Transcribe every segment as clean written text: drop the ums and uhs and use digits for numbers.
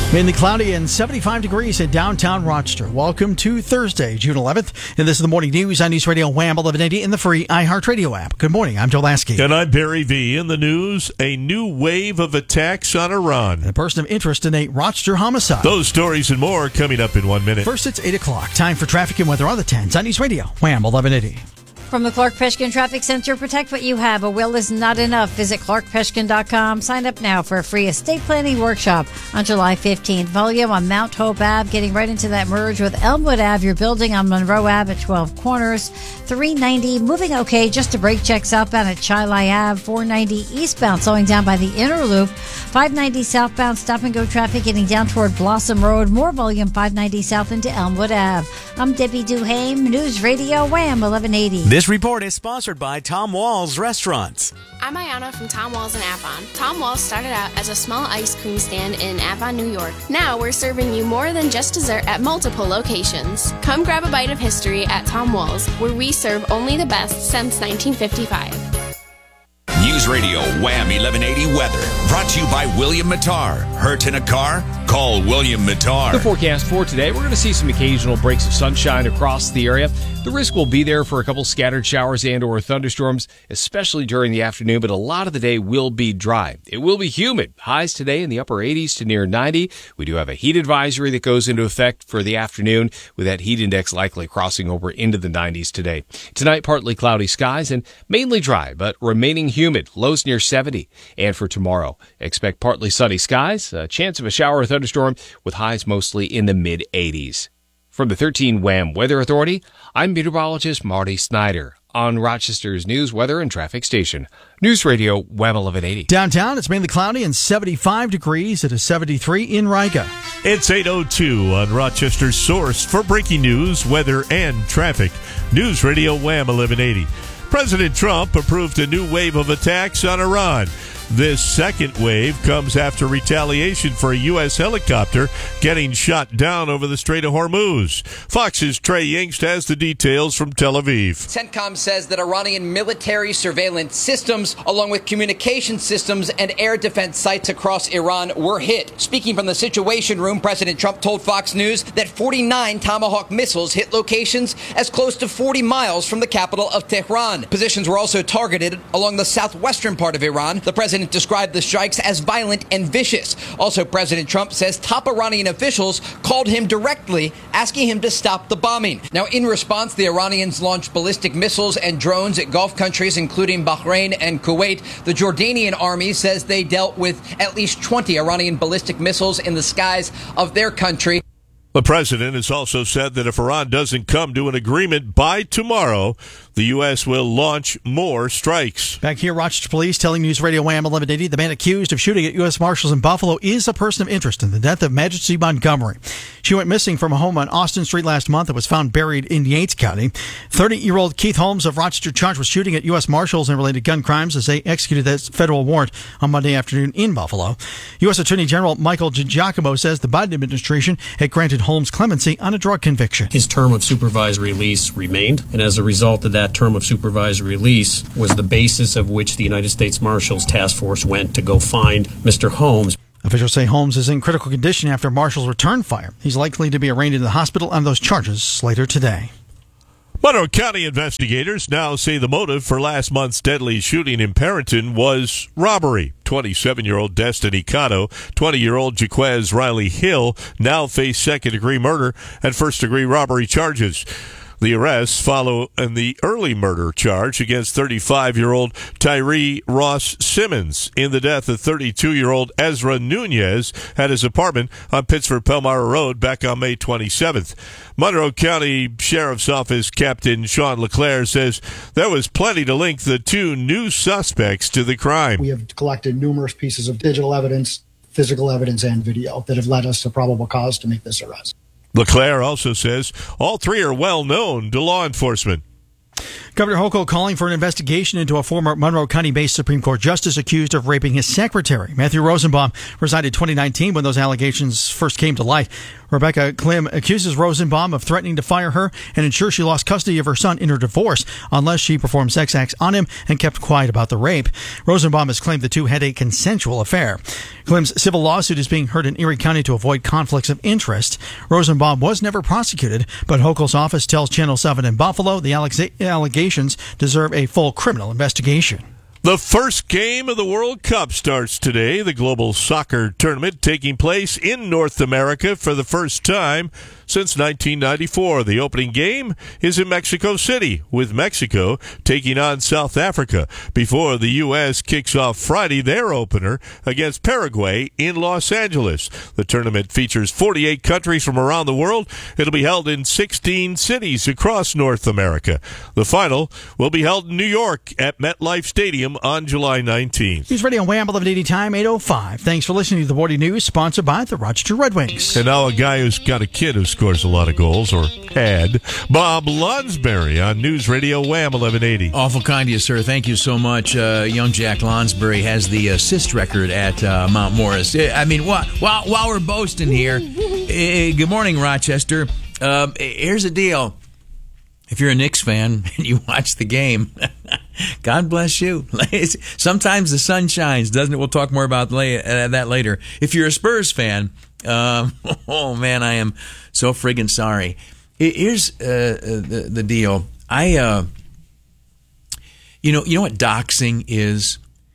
Mainly cloudy and 75 degrees in downtown Rochester. Welcome to Thursday, June 11th. And this is the morning news on News Radio Wham 1180 in the free iHeartRadio app. Good morning. I'm Joe Lasky. And I'm Barry V. In the news, a new wave of attacks on Iran. And a person of interest in a Rochester homicide. Those stories and more coming up in 1 minute. First, it's 8 o'clock. Time for traffic and weather on the 10s on News Radio Wham 1180. From the Clark Peshkin Traffic Center, protect what you have. A will is not enough. Visit clarkpeshkin.com. Sign up now for a free estate planning workshop on July 15th. Volume on Mount Hope Ave, getting right into that merge with Elmwood Ave. You're building on Monroe Ave at 12 Corners. 390, moving okay, just a brake check southbound at Chilai Ave. 490 eastbound, slowing down by the inner loop. 590 southbound, stop and go traffic getting down toward Blossom Road. More volume 590 south into Elmwood Ave. I'm Debbie Duhame, News Radio Wham 1180. This report is sponsored by Tom Wall's Restaurants. I'm Ayana from Tom Wall's in Avon. Tom Wall's started out as a small ice cream stand in Avon, New York. Now we're serving you more than just dessert at multiple locations. Come grab a bite of history at Tom Wall's, where we serve only the best since 1955. News Radio Wham 1180 weather brought to you by William Mattar. Hurt in a car? Call William Mattar. The forecast for today, we're going to see some occasional breaks of sunshine across the area. The risk will be there for a couple scattered showers and or thunderstorms, especially during the afternoon, but a lot of the day will be dry. It will be humid. Highs today in the upper 80s to near 90. We do have a heat advisory that goes into effect for the afternoon, with that heat index likely crossing over into the 90s today. Tonight, partly cloudy skies and mainly dry, but remaining humid. Lows near 70. And for tomorrow, expect partly sunny skies, a chance of a shower or thunderstorm with highs mostly in the mid-80s. From the 13 Wham Weather Authority, I'm meteorologist Marty Snyder on Rochester's news, weather, and traffic station. News Radio Wham 1180. Downtown, it's mainly cloudy and 75 degrees. It is 73 in Riga. It's 8:02 on Rochester's source for breaking news, weather, and traffic. News Radio Wham 1180. President Trump approved a new wave of attacks on Iran. This second wave comes after retaliation for a U.S. helicopter getting shot down over the Strait of Hormuz. Fox's Trey Yingst has the details from Tel Aviv. CENTCOM says that Iranian military surveillance systems, along with communication systems and air defense sites across Iran, were hit. Speaking from the Situation Room, President Trump told Fox News that 49 Tomahawk missiles hit locations as close to 40 miles from the capital of Tehran. Positions were also targeted along the southwestern part of Iran. The president described the strikes as violent and vicious. Also, President Trump says top Iranian officials called him directly, asking him to stop the bombing. Now, in response, the Iranians launched ballistic missiles and drones at Gulf countries, including Bahrain and Kuwait. The Jordanian army says they dealt with at least 20 Iranian ballistic missiles in the skies of their country. The president has also said that if Iran doesn't come to an agreement by tomorrow, the U.S. will launch more strikes. Back here, Rochester Police telling News Radio Wham 1180 the man accused of shooting at U.S. Marshals in Buffalo is a person of interest in the death of Majesty Montgomery. She went missing from a home on Austin Street last month and was found buried in Yates County. 30-year-old Keith Holmes of Rochester charged with shooting at U.S. Marshals and related gun crimes as they executed that federal warrant on Monday afternoon in Buffalo. U.S. Attorney General Michael Giacomo says the Biden administration had granted Holmes clemency on a drug conviction. His term of supervised release remained, and as a result of that term of supervised release was the basis of which the United States Marshals Task Force went to go find Mr. Holmes. Officials say Holmes is in critical condition after marshals returned fire. He's likely to be arraigned in the hospital on those charges later today. Monroe County investigators now say the motive for last month's deadly shooting in Perrington was robbery. 27-year-old Destiny Cotto, 20-year-old Jaquez Riley Hill now face second-degree murder and first-degree robbery charges. The arrests follow in the early murder charge against 35-year-old Tyree Ross Simmons in the death of 32-year-old Ezra Nunez at his apartment on Pittsford-Pelmar Road back on May 27th. Monroe County Sheriff's Office Captain Sean LeClaire says there was plenty to link the two new suspects to the crime. We have collected numerous pieces of digital evidence, physical evidence, and video that have led us to probable cause to make this arrest. LeClaire also says all three are well known to law enforcement. Governor Hochul calling for an investigation into a former Monroe County-based Supreme Court justice accused of raping his secretary. Matthew Rosenbaum resigned in 2019 when those allegations first came to light. Rebecca Klim accuses Rosenbaum of threatening to fire her and ensure she lost custody of her son in her divorce unless she performed sex acts on him and kept quiet about the rape. Rosenbaum has claimed the two had a consensual affair. Klim's civil lawsuit is being heard in Erie County to avoid conflicts of interest. Rosenbaum was never prosecuted, but Hochul's office tells Channel 7 in Buffalo the allegations deserve a full criminal investigation. The first game of the World Cup starts today. The global soccer tournament taking place in North America for the first time since 1994. The opening game is in Mexico City, with Mexico taking on South Africa before the U.S. kicks off Friday their opener against Paraguay in Los Angeles. The tournament features 48 countries from around the world. It'll be held in 16 cities across North America. The final will be held in New York at MetLife Stadium on July 19th. News Radio Wham 1180 time, 8:05. Thanks for listening to the Morning News, sponsored by the Rochester Red Wings. And now a guy who's got a kid who scores a lot of goals, or had, Bob Lonsberry on News Radio Wham 1180. Awful kind of you, sir. Thank you so much. Young Jack Lonsberry has the assist record at Mount Morris. I mean, while we're boasting here, good morning, Rochester. Here's the deal. If you're a Knicks fan and you watch the game, God bless you. Sometimes the sun shines, doesn't it? We'll talk more about that later. If you're a Spurs fan, oh man, I am so friggin' sorry. Here's the deal. You know what doxing is?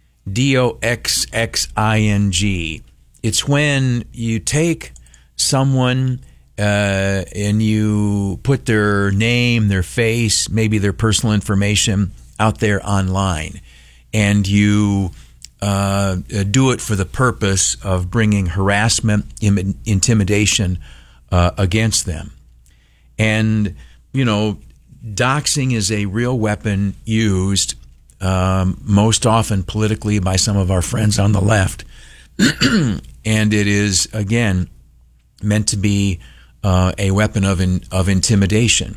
DOXXING. It's when you take someone and you put their name, their face, maybe their personal information out there online, and you do it for the purpose of bringing harassment, intimidation against them. And, you know, doxing is a real weapon used most often politically by some of our friends on the left. And it is, again, meant to be a weapon of intimidation.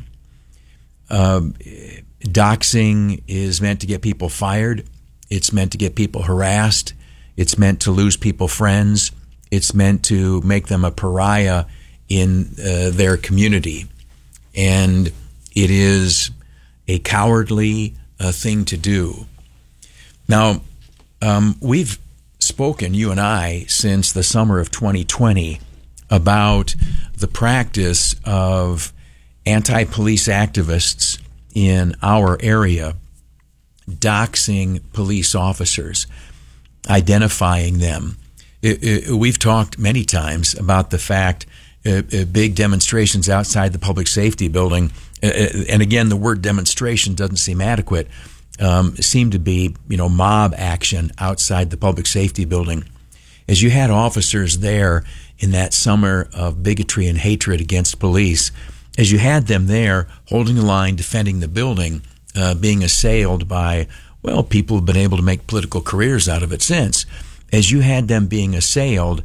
Doxing is meant to get people fired. It's meant to get people harassed. It's meant to lose people friends. It's meant to make them a pariah in their community. And it is a cowardly thing to do. Now, we've spoken, you and I, since the summer of 2020 about the practice of anti-police activists in our area doxing police officers, identifying them. We've talked many times about the fact big demonstrations outside the public safety building, and again, the word demonstration doesn't seem adequate, seem to be, mob action outside the public safety building. As you had officers there in that summer of bigotry and hatred against police, as you had them there holding the line, defending the building, being assailed by, people who've been able to make political careers out of it since, as you had them being assailed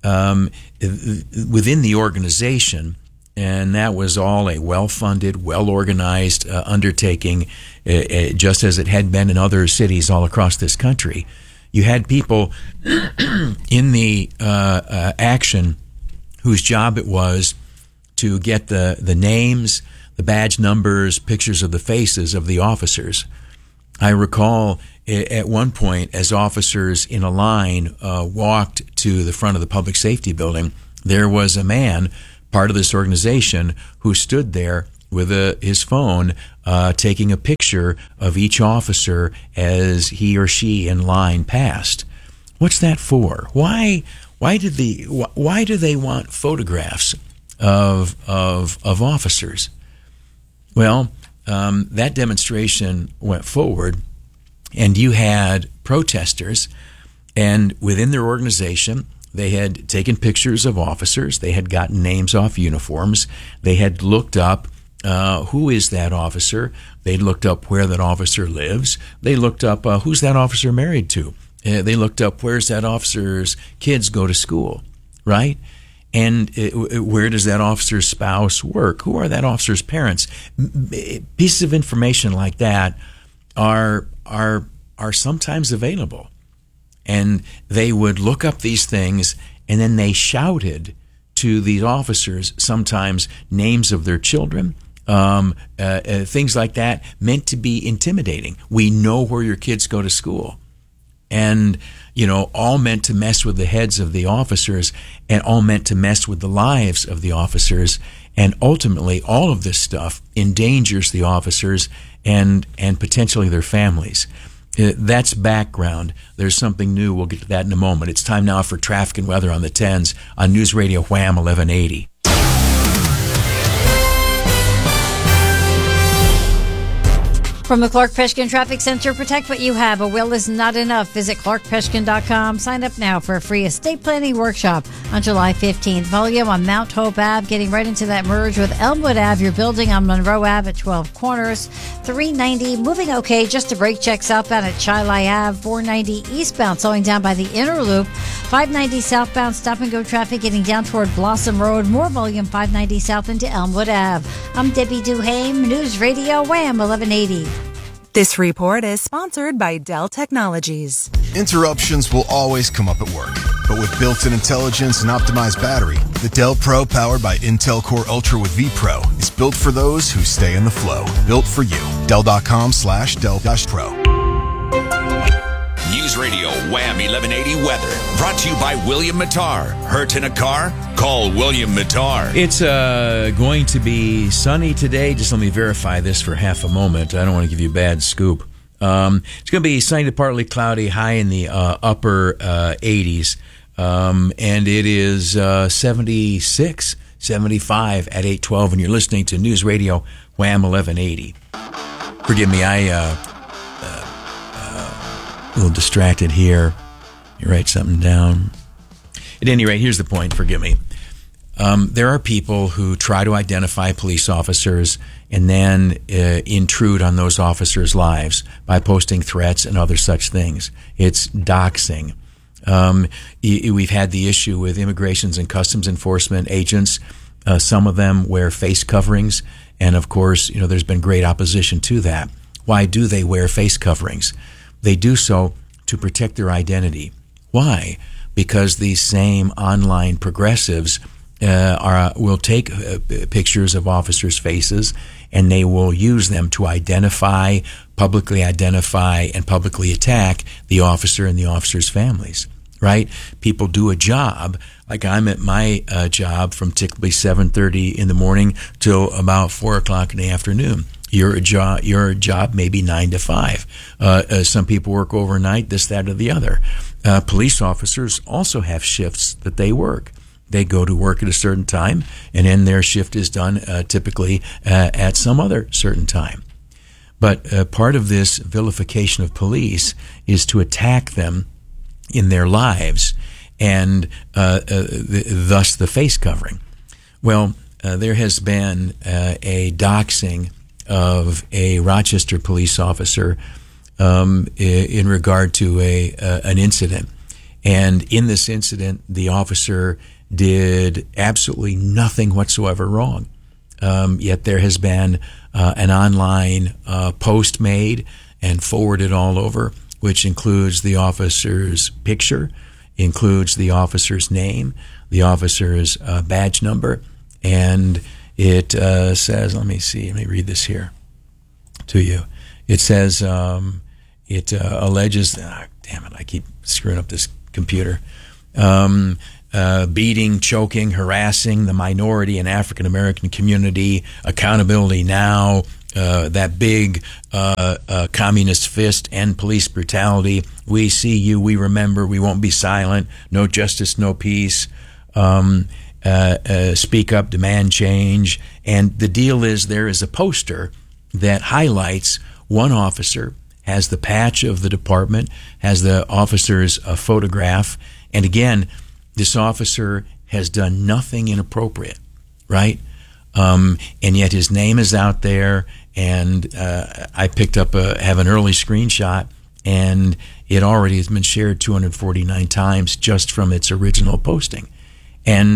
within the organization, and that was all a well-funded, well-organized undertaking, just as it had been in other cities all across this country. You had people in the action whose job it was to get the names, the badge numbers, pictures of the faces of the officers. I recall at one point, as officers in a line walked to the front of the public safety building, there was a man, part of this organization, who stood there with his phone taking a picture of each officer as he or she in line passed. What's that for? Why do they want photographs of officers? Well, that demonstration went forward, and you had protesters, and within their organization, they had taken pictures of officers. They had gotten names off uniforms. They had looked up who is that officer. They looked up where that officer lives. They looked up who's that officer married to. They looked up where's that officer's kids go to school, right? And where does that officer's spouse work? Who are that officer's parents? Pieces of information like that are sometimes available. And they would look up these things, and then they shouted to these officers sometimes names of their children, things like that, meant to be intimidating. We know where your kids go to school. And, all meant to mess with the heads of the officers, and all meant to mess with the lives of the officers. And ultimately, all of this stuff endangers the officers and potentially their families. That's background. There's something new. We'll get to that in a moment. It's time now for traffic and weather on the 10s on News Radio Wham 1180. From the Clark Peshkin Traffic Center, protect what you have. A will is not enough. Visit clarkpeshkin.com. Sign up now for a free estate planning workshop on July 15th. Volume on Mount Hope Ave, getting right into that merge with Elmwood Ave. You're building on Monroe Ave at 12 Corners. 390, moving okay, just a brake check southbound at Chilai Ave. 490 eastbound, slowing down by the inner loop. 590 southbound, stop and go traffic getting down toward Blossom Road. More volume 590 south into Elmwood Ave. I'm Debbie Duhame, News Radio Wham 1180. This report is sponsored by Dell Technologies. Interruptions will always come up at work, but with built-in intelligence and optimized battery, the Dell Pro powered by Intel Core Ultra with vPro is built for those who stay in the flow. Built for you. Dell.com/Dell-Pro. News Radio Wham 1180 weather brought to you by William Mattar. Hurt in a car? Call William Mattar. It's going to be sunny today. Just let me verify this for half a moment. I don't want to give you a bad scoop. It's going to be sunny to partly cloudy, high in the upper 80s. And it is 76, 75 at 8:12. And you're listening to News Radio Wham 1180. Forgive me, a little distracted here. You write something down. At any rate, here's the point. Forgive me. There are people who try to identify police officers and then intrude on those officers' lives by posting threats and other such things. It's doxing. We've had the issue with Immigrations and Customs Enforcement agents. Some of them wear face coverings, and of course, there's been great opposition to that. Why do they wear face coverings? They do so to protect their identity. Why? Because these same online progressives will take pictures of officers' faces, and they will use them to publicly identify, and publicly attack the officer and the officers' families. Right? People do a job, like I'm at my job from typically 7:30 in the morning till about 4 o'clock in the afternoon. Your job may be 9 to 5. Some people work overnight, this, that, or the other. Police officers also have shifts that they work. They go to work at a certain time, and then their shift is done typically at some other certain time. But part of this vilification of police is to attack them in their lives, and thus the face covering. Well, there has been a doxing of a Rochester police officer in regard to an incident. And in this incident, the officer did absolutely nothing whatsoever wrong. Yet there has been an online post made and forwarded all over, which includes the officer's picture, includes the officer's name, the officer's badge number, and it says, let me read this here to you. It says, it alleges, damn it, I keep screwing up this computer, beating, choking, harassing the minority and African American community, Accountability Now, that big communist fist, end police brutality, we see you, we remember, we won't be silent, no justice, no peace, speak up, demand change. And the deal is, there is a poster that highlights one officer, has the patch of the department, has the officer's photograph, and again, this officer has done nothing inappropriate, right? And yet his name is out there, and I picked up have an early screenshot, and it already has been shared 249 times just from its original posting. And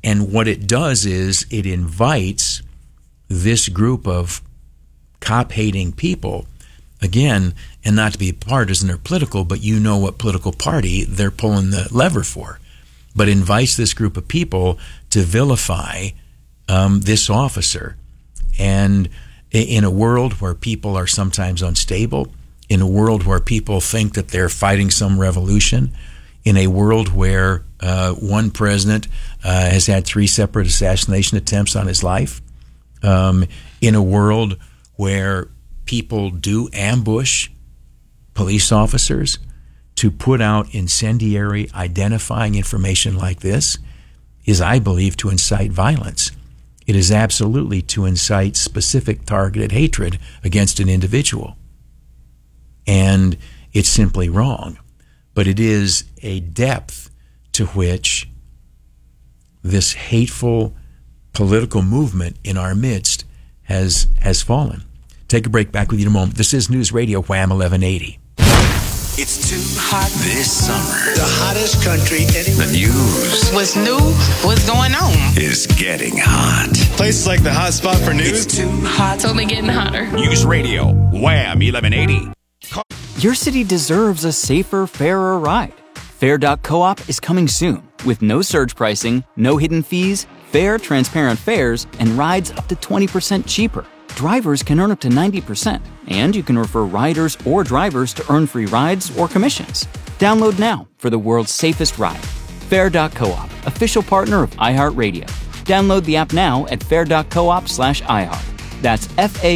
And what it does is it invites this group of cop-hating people, again, and not to be partisan or political, but you know what political party they're pulling the lever for, but invites this group of people to vilify this officer. And in a world where people are sometimes unstable, in a world where people think that they're fighting some revolution, in a world where one president has had 3 separate assassination attempts on his life, in a world where people do ambush police officers to put out incendiary identifying information like this, is, I believe, to incite violence. It is absolutely to incite specific targeted hatred against an individual. And it's simply wrong. But it is a depth to which this hateful political movement in our midst has fallen. Take a break. Back with you in a moment. This is News Radio Wham 1180. It's too hot this summer. The hottest country anywhere. The news. What's new? What's going on? Is getting hot. Places like the hot spot for news. It's too hot. It's only getting hotter. News Radio Wham 1180. Your city deserves a safer, fairer ride. Fair.coop is coming soon with no surge pricing, no hidden fees, fair, transparent fares, and rides up to 20% cheaper. Drivers can earn up to 90%, and you can refer riders or drivers to earn free rides or commissions. Download now for the world's safest ride. Fair.coop, official partner of iHeartRadio. Download the app now at fair.coop/iHeart. That's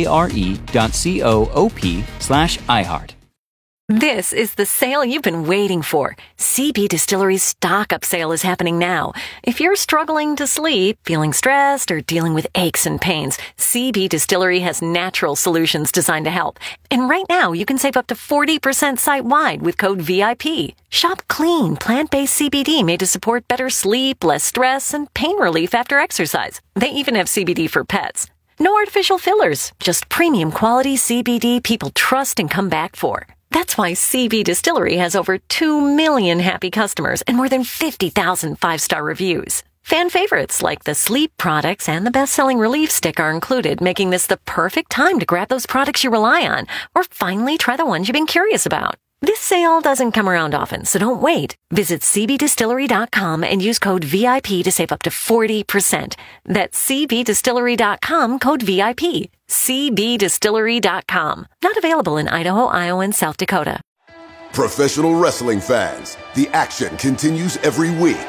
FARE.coop/iHeart. This is the sale you've been waiting for. CB Distillery's Stock Up Sale is happening now. If you're struggling to sleep, feeling stressed, or dealing with aches and pains, CB Distillery has natural solutions designed to help. And right now, you can save up to 40% site-wide with code VIP. Shop clean, plant-based CBD made to support better sleep, less stress, and pain relief after exercise. They even have CBD for pets. No artificial fillers, just premium quality CBD people trust and come back for. That's why CB Distillery has over 2 million happy customers and more than 50,000 5-star reviews. Fan favorites like the sleep products and the best-selling Relief Stick are included, making this the perfect time to grab those products you rely on or finally try the ones you've been curious about. This sale doesn't come around often, so don't wait. Visit cbdistillery.com and use code VIP to save up to 40%. That's cbdistillery.com, code VIP. cbdistillery.com. Not available in Idaho, Iowa, and South Dakota. Professional wrestling fans, the action continues every week.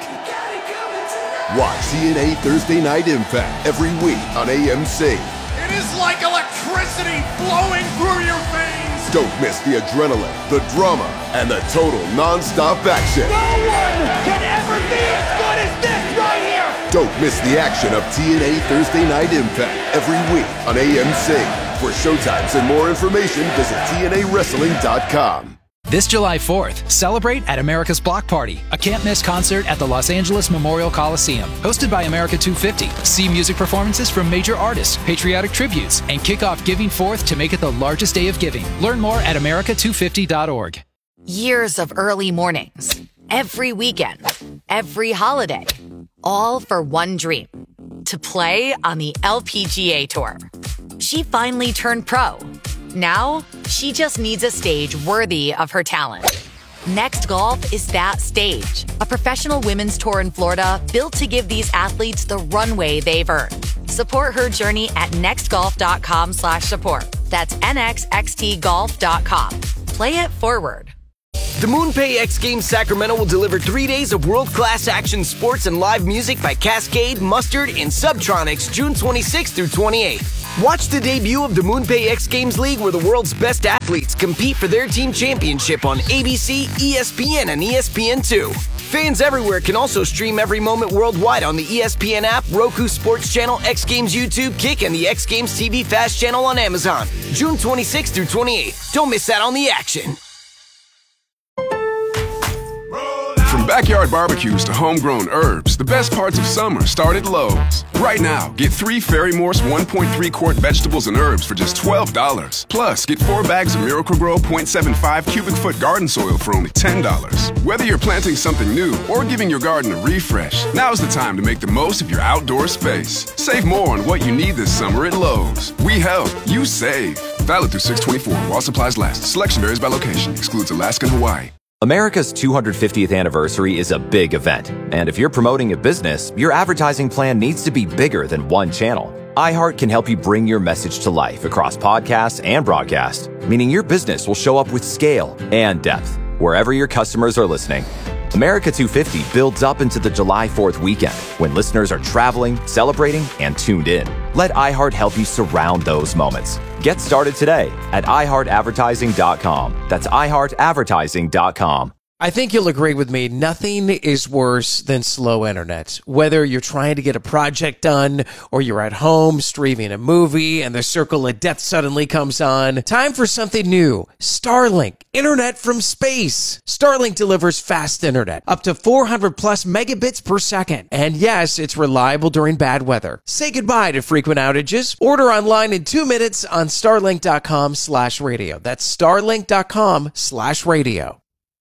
Watch TNA Thursday Night Impact every week on AMC. It is like electricity flowing through your veins. Don't miss the adrenaline, the drama, and the total non-stop action. No one can ever be as good as this right here. Don't miss the action of TNA Thursday Night Impact every week on AMC. For showtimes and more information, visit TNAWrestling.com. This July 4th, celebrate at America's Block Party, a can't-miss concert at the Los Angeles Memorial Coliseum. Hosted by America 250. See music performances from major artists, patriotic tributes, and kick off Giving Forth to make it the largest day of giving. Learn more at America250.org. Years of early mornings, every weekend, every holiday, all for one dream, to play on the LPGA Tour. She finally turned pro. Now, she just needs a stage worthy of her talent. Next Golf is that stage. A professional women's tour in Florida built to give these athletes the runway they've earned. Support her journey at nextgolf.com/support. That's nxxtgolf.com. Play it forward. The MoonPay X Games Sacramento will deliver 3 days of world-class action sports and live music by Cascade, Mustard, and Subtronics June 26th through 28th. Watch the debut of the MoonPay X Games League, where the world's best athletes compete for their team championship on ABC, ESPN, and ESPN2. Fans everywhere can also stream every moment worldwide on the ESPN app, Roku Sports Channel, X Games YouTube, Kick, and the X Games TV Fast channel on Amazon. June 26th through 28th. Don't miss out on the action. From backyard barbecues to homegrown herbs, the best parts of summer start at Lowe's. Right now, get 3 Fairy Morse 1.3 quart vegetables and herbs for just $12. Plus, get 4 bags of Miracle-Gro 0.75 cubic foot garden soil for only $10. Whether you're planting something new or giving your garden a refresh, now's the time to make the most of your outdoor space. Save more on what you need this summer at Lowe's. We help, you save. Valid through 6/24 while supplies last. Selection varies by location. Excludes Alaska and Hawaii. America's 250th anniversary is a big event. And if you're promoting a business, your advertising plan needs to be bigger than one channel. iHeart can help you bring your message to life across podcasts and broadcast, meaning your business will show up with scale and depth wherever your customers are listening. America 250 builds up into the July 4th weekend when listeners are traveling, celebrating, and tuned in. Let iHeart help you surround those moments. Get started today at iHeartAdvertising.com. That's iHeartAdvertising.com. I think you'll agree with me, nothing is worse than slow internet. Whether you're trying to get a project done or you're at home streaming a movie and the circle of death suddenly comes on, time for something new. Starlink, internet from space. Starlink delivers fast internet, up to 400 plus megabits per second. And yes, it's reliable during bad weather. Say goodbye to frequent outages. Order online in 2 minutes on starlink.com/radio. That's starlink.com/radio.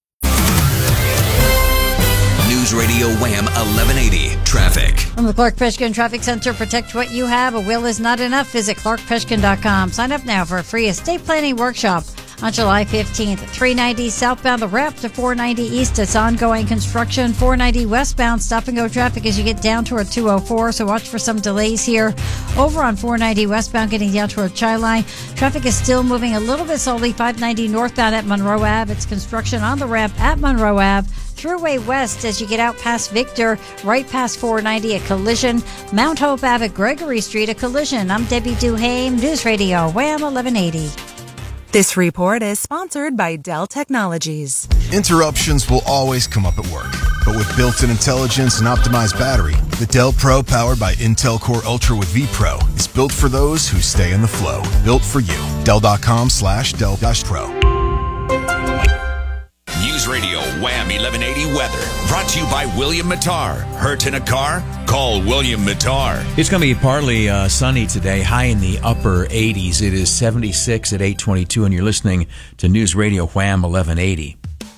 News Radio Wham 1180 Traffic. From the Clark Peshkin Traffic Center, protect what you have. A will is not enough. Visit clarkpeshkin.com. Sign up now for a free estate planning workshop on July 15th. 390 southbound, the ramp to 490 east. It's ongoing construction. 490 westbound, stop and go traffic as you get down toward 204. So watch for some delays here. Over on 490 westbound, getting down toward Chi Line. Traffic is still moving a little bit slowly. 590 northbound at Monroe Ave. It's construction on the ramp at Monroe Ave. Thruway West as you get out past Victor, right past 490, a collision. Mount Hope Ave at Gregory Street, a collision. I'm Debbie Duhame, News Radio, Wham 1180. This report is sponsored by Dell Technologies. Interruptions will always come up at work. But with built-in intelligence and optimized battery, the Dell Pro powered by Intel Core Ultra with vPro is built for those who stay in the flow. Built for you. Dell.com/Dell-Pro. News Radio Wham 1180 weather. Brought to you by William Mattar. Hurt in a car? Call William Mattar. It's going to be partly sunny today, high in the upper 80s. It is 76 at 8:22, and you're listening to News Radio Wham 1180.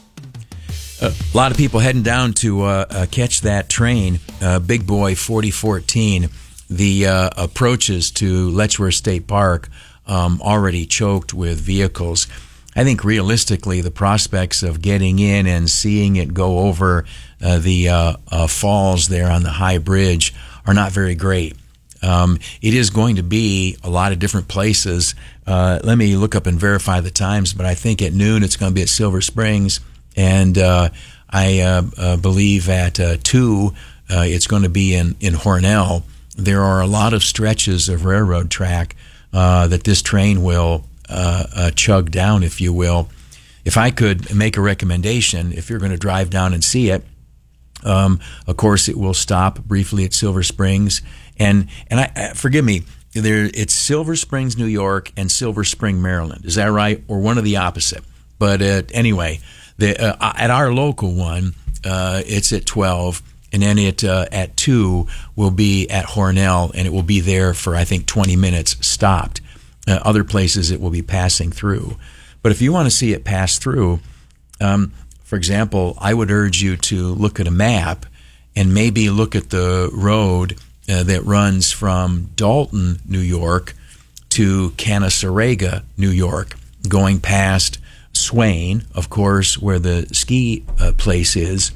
A lot of people heading down to catch that train, Big Boy 4014. The approaches to Letchworth State Park already choked with vehicles. I think realistically, the prospects of getting in and seeing it go over the falls there on the high bridge are not very great. It is going to be a lot of different places. Let me look up and verify the times, but I think at noon it's going to be at Silver Springs, and I believe at 2 it's going to be in Hornell. There are a lot of stretches of railroad track that this train will chug down, if you will. If I could make a recommendation, if you're going to drive down and see it, of course it will stop briefly at Silver Springs, and I forgive me, it's Silver Springs, New York, and Silver Spring, Maryland. Is that right, or one of the opposite? But anyway, at our local one, it's at 12, and then it at 2 will be at Hornell, and it will be there for I think 20 minutes stopped. Other places it will be passing through. But if you want to see it pass through, for example, I would urge you to look at a map and maybe look at the road that runs from Dalton, New York to Canaseraga, New York, going past Swain, of course, where the ski place is.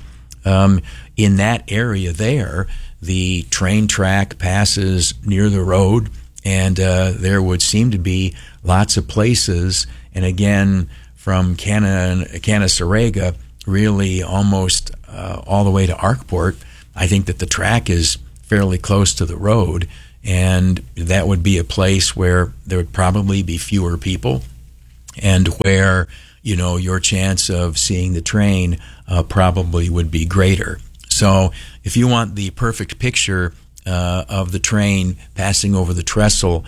In that area there, the train track passes near the road, and there would seem to be lots of places, and again, from Canaseraga, really almost all the way to Arkport, I think that the track is fairly close to the road, and that would be a place where there would probably be fewer people, and where, you know, your chance of seeing the train probably would be greater. So if you want the perfect picture of the train passing over the trestle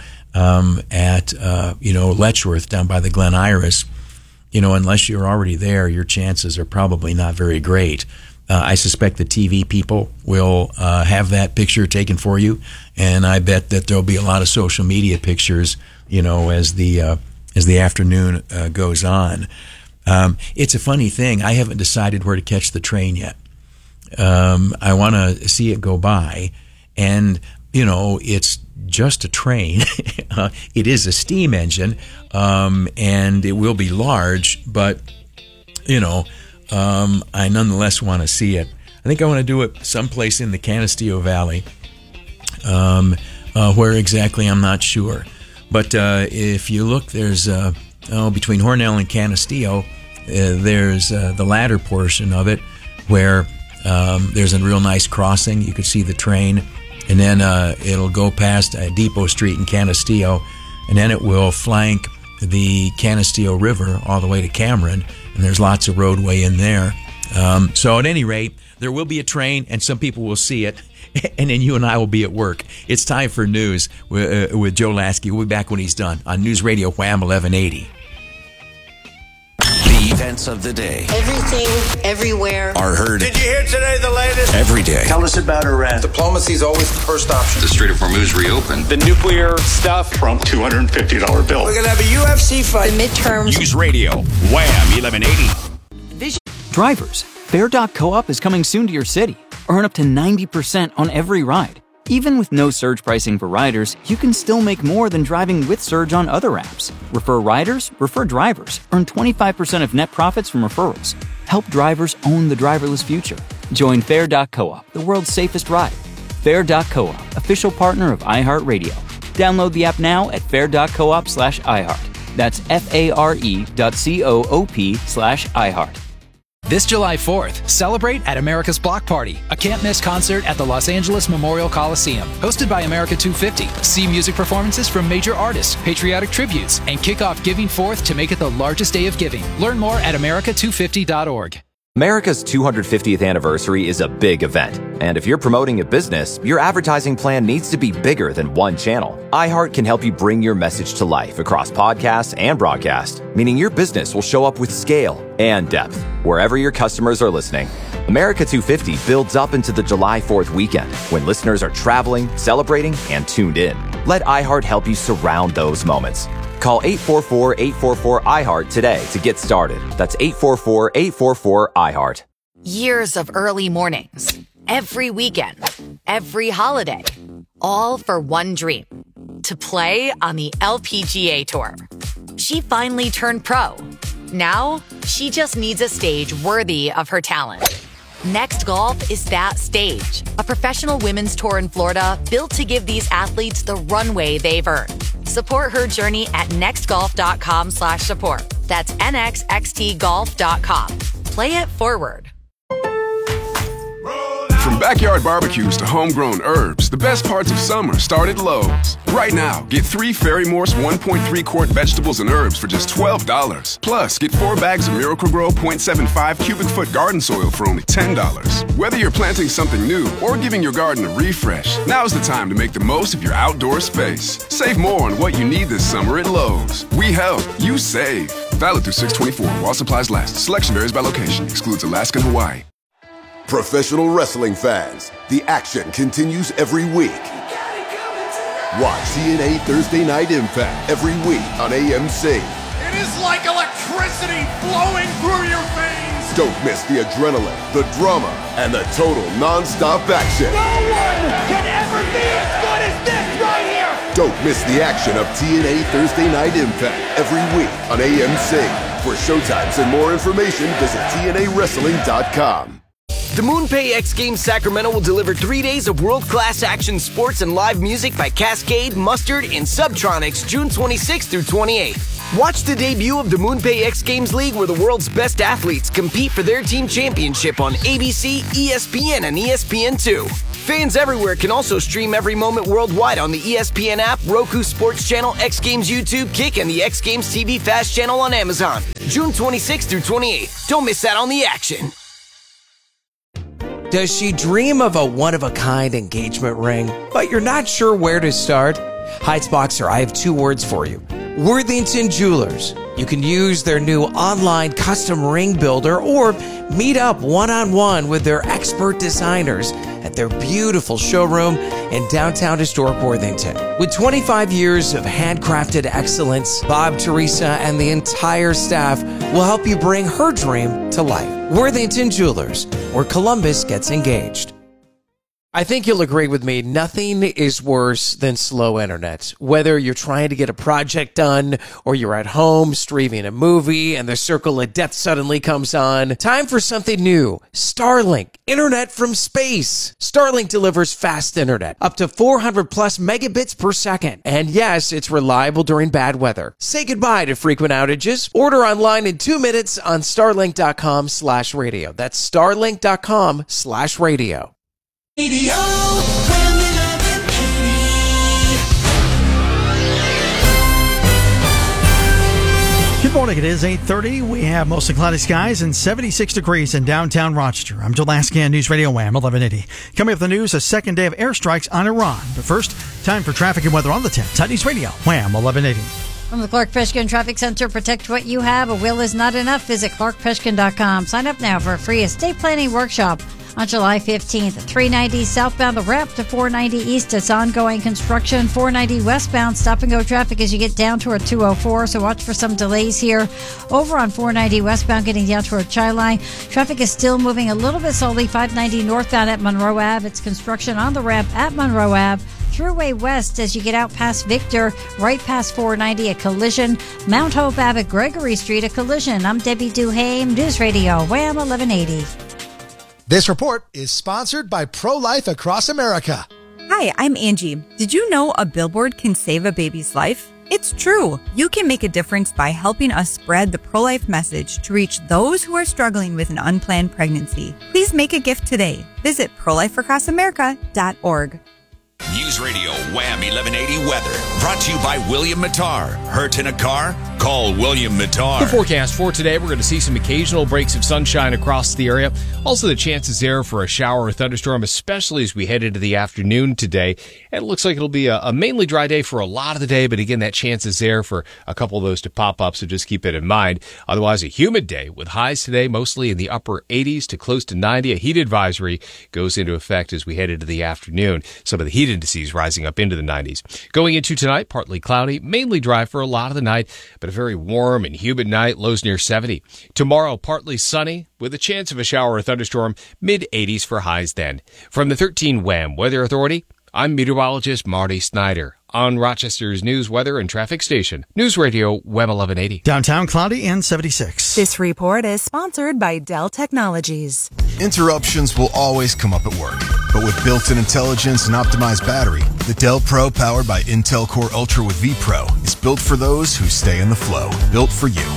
at Letchworth down by the Glen Iris, unless you're already there, your chances are probably not very great. I suspect the TV people will have that picture taken for you, and I bet that there'll be a lot of social media pictures, as the afternoon goes on. It's a funny thing. I haven't decided where to catch the train yet. I want to see it go by, and it's just a train. It is a steam engine, and it will be large, but I nonetheless want to see it. I think I want to do it someplace in the Canisteo Valley. Where exactly, I'm not sure. But if you look, there's between Hornell and Canisteo, there's the latter portion of it where there's a real nice crossing. You could see the train, and then it'll go past Depot Street in Canisteo, and then it will flank the Canisteo River all the way to Cameron, and there's lots of roadway in there. So at any rate, there will be a train, and some people will see it, and then you and I will be at work. It's time for news with Joe Lasky. We'll be back when he's done on News Radio Wham 1180. The events of the day. Everything, everywhere. Are heard. Did you hear today the latest? Every day. Tell us about Iran. Diplomacy is always the first option. The Strait of Hormuz reopened. The nuclear stuff. Trump $250 bill. We're going to have a UFC fight. The midterms. News Radio Wham 1180. Drivers, Fair.coop is coming soon to your city. Earn up to 90% on every ride. Even with no surge pricing for riders, you can still make more than driving with Surge on other apps. Refer riders, refer drivers. Earn 25% of net profits from referrals. Help drivers own the driverless future. Join Fair.coop, the world's safest ride. Fair.coop, official partner of iHeartRadio. Download the app now at fair.coop/iHeart. That's FARE.coop/iHeart. This July 4th, celebrate at America's Block Party, a can't-miss concert at the Los Angeles Memorial Coliseum. Hosted by America 250. See music performances from major artists, patriotic tributes, and kick off Giving Forth to make it the largest day of giving. Learn more at america250.org. America's 250th anniversary is a big event, and if you're promoting a business, your advertising plan needs to be bigger than one channel. iHeart can help you bring your message to life across podcasts and broadcast, meaning your business will show up with scale and depth wherever your customers are listening. America 250 builds up into the July 4th weekend when listeners are traveling, celebrating, and tuned in. Let iHeart help you surround those moments. Call 844-844-iHeart today to get started. That's 844-844-iHeart. Years of early mornings, every weekend, every holiday, all for one dream, to play on the LPGA Tour. She finally turned pro. Now, she just needs a stage worthy of her talent. Next Golf is that stage, a professional women's tour in Florida built to give these athletes the runway they've earned. Support her journey at nextgolf.com/support. That's nxxtgolf.com. Play it forward. From backyard barbecues to homegrown herbs, the best parts of summer start at Lowe's. Right now, get 3 Ferry Morse 1.3 quart vegetables and herbs for just $12. Plus, get 4 bags of Miracle-Gro 0.75 cubic foot garden soil for only $10. Whether you're planting something new or giving your garden a refresh, now's the time to make the most of your outdoor space. Save more on what you need this summer at Lowe's. We help, you save. Valid through 6/24 while supplies last. Selection varies by location. Excludes Alaska and Hawaii. Professional wrestling fans, the action continues every week. Watch TNA Thursday Night Impact every week on AMC. It is like electricity flowing through your veins. Don't miss the adrenaline, the drama, and the total non-stop action. No one can ever be as good as this right here. Don't miss the action of TNA Thursday Night Impact every week on AMC. For showtimes and more information, visit TNAWrestling.com. The MoonPay X Games Sacramento will deliver 3 days of world-class action sports and live music by Cascade, Mustard, and Subtronics June 26th through 28th. Watch the debut of the MoonPay X Games League where the world's best athletes compete for their team championship on ABC, ESPN, and ESPN2. Fans everywhere can also stream every moment worldwide on the ESPN app, Roku Sports Channel, X Games YouTube, Kick, and the X Games TV Fast Channel on Amazon. June 26th through 28th. Don't miss out on the action. Does she dream of a one-of-a-kind engagement ring, but you're not sure where to start? Heights Boxer, I have 2 words for you. Worthington Jewelers. You can use their new online custom ring builder or meet up one-on-one with their expert designers at their beautiful showroom in downtown historic Worthington. With 25 years of handcrafted excellence, Bob, Teresa, and the entire staff will help you bring her dream to life. Worthington Jewelers, where Columbus gets engaged. I think you'll agree with me, nothing is worse than slow internet. Whether you're trying to get a project done or you're at home streaming a movie and the circle of death suddenly comes on, time for something new. Starlink, internet from space. Starlink delivers fast internet, up to 400 plus megabits per second. And yes, it's reliable during bad weather. Say goodbye to frequent outages. Order online in 2 minutes on starlink.com/radio. That's starlink.com/radio. Radio Good morning. It is 8:30. We have mostly cloudy skies and 76 degrees in downtown Rochester. I'm Joe Lasky on News Radio Wham 1180. Coming up the news, a second day of airstrikes on Iran. But first, time for traffic and weather on the 10. News Radio Wham 1180. From the Clark Peshkin Traffic Center, protect what you have. A will is not enough. Visit clarkpeshkin.com. Sign up now for a free estate planning workshop on July 15th. 390 southbound the ramp to 490 east. It's ongoing construction. 490 westbound stop and go traffic as you get down toward 204. So watch for some delays here. Over on 490 westbound getting down toward Chi Line. Traffic is still moving a little bit slowly. 590 northbound at Monroe Ave. It's construction on the ramp at Monroe Ave. Thruway West as you get out past Victor, right past 490, a collision. Mount Hope Ave at Gregory Street, a collision. I'm Debbie Duhame, News Radio, Wham 1180. This report is sponsored by Pro-Life Across America. Hi, I'm Angie. Did you know a billboard can save a baby's life? It's true. You can make a difference by helping us spread the pro-life message to reach those who are struggling with an unplanned pregnancy. Please make a gift today. Visit prolifeacrossamerica.org. News Radio Wham 1180 weather. Brought to you by William Mattar. Hurt in a car? Call William Mattar. The forecast for today, we're going to see some occasional breaks of sunshine across the area. Also, the chances there for a shower or thunderstorm, especially as we head into the afternoon today. And it looks like it'll be a mainly dry day for a lot of the day, but again, that chance is there for a couple of those to pop up, so just keep it in mind. Otherwise, a humid day with highs today mostly in the upper 80s to close to 90. A heat advisory goes into effect as we head into the afternoon. Some of the heat indices rising up into the 90s. Going into tonight, partly cloudy, mainly dry for a lot of the night, but a very warm and humid night, lows near 70. Tomorrow, partly sunny with a chance of a shower or thunderstorm, mid-80s for highs then. From the 13 Wham Weather Authority, I'm meteorologist Marty Snyder on Rochester's news, weather, and traffic station. News Radio Wham 1180. Downtown cloudy and 76. This report is sponsored by Dell Technologies. Interruptions will always come up at work. But with built-in intelligence and optimized battery, the Dell Pro powered by Intel Core Ultra with vPro is built for those who stay in the flow. Built for you.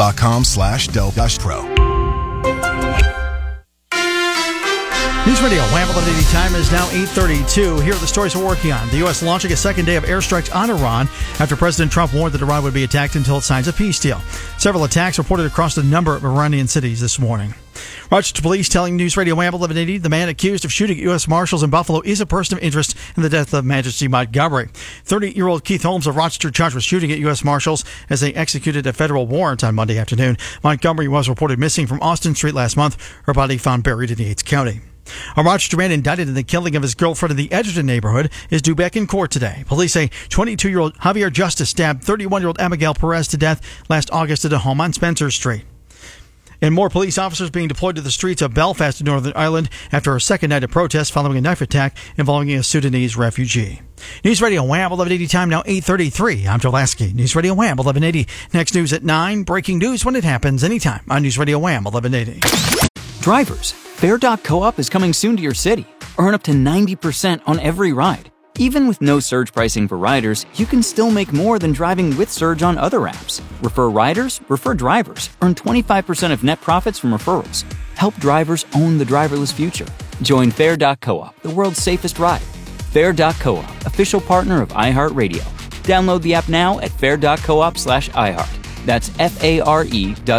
Dell.com/Dell-Pro. News Radio Wham 1180 time is now 8:32. Here are the stories we're working on. The U.S. launching a second day of airstrikes on Iran after President Trump warned that Iran would be attacked until it signs a peace deal. Several attacks reported across a number of Iranian cities this morning. Rochester police telling News Radio Wham 1180 the man accused of shooting at U.S. Marshals in Buffalo is a person of interest in the death of Majesty Montgomery. 30-year-old Keith Holmes of Rochester charged with shooting at U.S. Marshals as they executed a federal warrant on Monday afternoon. Montgomery was reported missing from Austin Street last month. Her body found buried in Yates County. A Rochester man indicted in the killing of his girlfriend in the Edgerton neighborhood is due back in court today. Police say 22-year-old Javier Justice stabbed 31-year-old Abigail Perez to death last August at a home on Spencer Street. And more police officers being deployed to the streets of Belfast in Northern Ireland after a second night of protests following a knife attack involving a Sudanese refugee. News Radio Wham 1180 time now 8:33. I'm Joe Lasky. News Radio Wham 1180. Next news at 9. Breaking news when it happens anytime on News Radio Wham 1180. Drivers, Fair.coop is coming soon to your city. Earn up to 90% on every ride. Even with no surge pricing for riders, you can still make more than driving with surge on other apps. Refer riders, refer drivers. Earn 25% of net profits from referrals. Help drivers own the driverless future. Join Fair.coop, the world's safest ride. Fair.coop, official partner of iHeartRadio. Download the app now at fair.coop/iHeart. That's FARE.coop.